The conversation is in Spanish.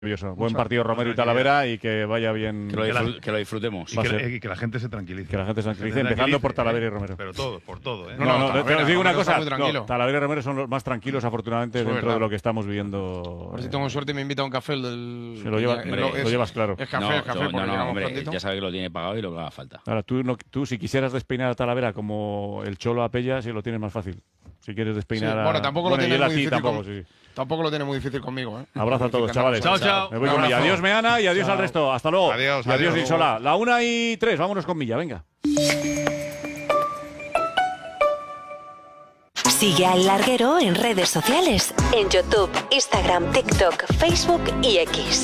Maravilloso. Buen partido Romero y Talavera y que vaya bien. Que lo disfrutemos. Y que la gente se tranquilice. Que la gente se tranquilice, empezando por Talavera y Romero. Pero por todo, ¿eh? Te digo una cosa. No, Talavera y Romero son los más tranquilos, afortunadamente, dentro de lo que estamos viviendo. A ver si tengo suerte y me invita a un café. Se lo llevas claro. Es café, hombre, ya sabe que lo tiene pagado y lo que haga falta. Ahora, tú si quisieras despeinar a Talavera como el Cholo a Pella, sí lo tienes más fácil. Si quieres despeinar a... Bueno, tampoco lo tiene muy difícil tampoco lo tiene muy difícil conmigo, ¿eh? Abrazo a todos, chavales. Chao. Me voy con Milla. Adiós, Meana, y adiós al resto. Hasta luego. Adiós, y adiós, adiós. Insola. 1:03, vámonos con Milla, venga. Sigue al Larguero en redes sociales, en YouTube, Instagram, TikTok, Facebook y X.